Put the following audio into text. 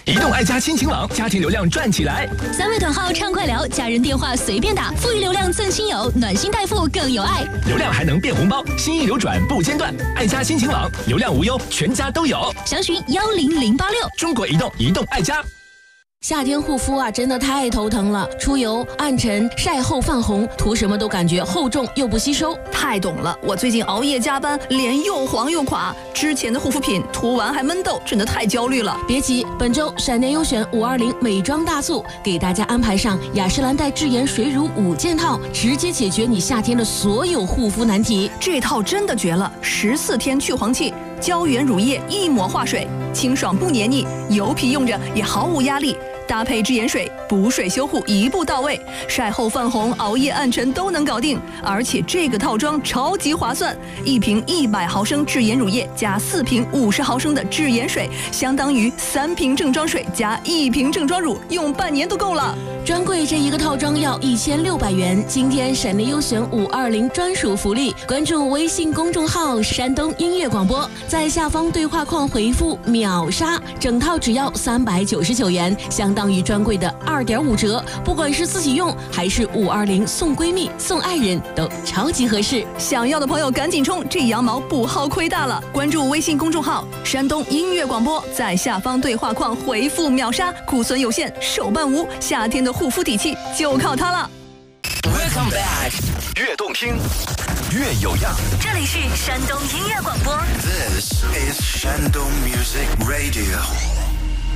移动爱家亲情网，家庭流量赚起来。 3位短号畅快聊，家人电话随便打，富裕流量赠亲友，暖心代付更有爱。 流量还能变红包，心意流转不间断。爱家亲情网，流量无忧，全家都有。 详询10086。 中国移动，移动爱家。 夏天护肤啊，真的太头疼了，出油、暗沉、晒后泛红，涂什么都感觉厚重又不吸收。 太懂了，我最近熬夜加班，脸又黄又垮，之前的护肤品涂完还闷痘，真的太焦虑了。 别急，本周闪电优选520美妆大促，给大家安排上雅诗兰黛智妍水乳5件套，直接解决你夏天的所有护肤难题。 这套真的绝了，14天去黄气，胶原乳液一抹化水，清爽不黏腻，油皮用着也毫无压力。搭配智妍水，补水修护一步到位，晒后泛红、熬夜暗沉都能搞定。而且这个套装超级划算，1瓶100毫升智妍乳液加4瓶50毫升的智妍水，相当于3瓶正装水加1瓶正装乳，用半年都够了。 专柜这一个套装要1600元，今天闪电优选520专属福利，关注微信公众号山东音乐广播，在下方对话框回复秒杀，整套只要399元，相当于专柜的2.5折，不管是自己用还是520送闺蜜送爱人都超级合适。 想要的朋友赶紧冲，这羊毛不薅亏大了。关注微信公众号山东音乐广播，在下方对话框回复秒杀，库存有限，手办无，夏天的护肤底气就靠它了。 Welcome back， 越动听越有样。 这里是山东音乐广播。 This is Shandong Music Radio.